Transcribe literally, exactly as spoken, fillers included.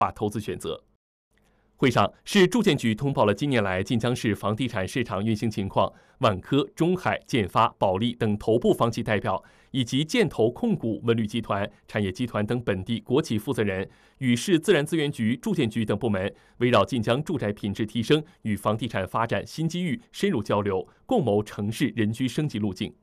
化投资选择。会上，市住建局通报了今年来晋江市房地产市场运行情况，万科、中海、建发、保利等头部房企代表，以及建投控股、文旅集团、产业集团等本地国企负责人，与市自然资源局、住建局等部门围绕晋江住宅品质提升与房地产发展新机遇深入交流，共谋城市人居升级路径。